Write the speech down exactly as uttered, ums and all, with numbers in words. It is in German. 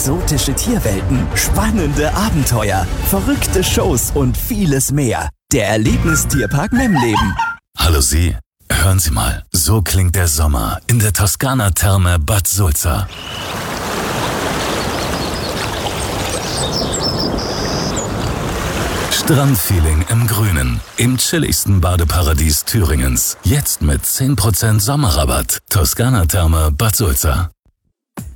Exotische Tierwelten, spannende Abenteuer, verrückte Shows und vieles mehr. Der Erlebnistierpark Memleben. Hallo Sie, hören Sie mal. So klingt der Sommer in der Toskana-Therme Bad Sulza. Strandfeeling im Grünen, im chilligsten Badeparadies Thüringens. Jetzt mit zehn Prozent Sommerrabatt. Toskana-Therme Bad Sulza.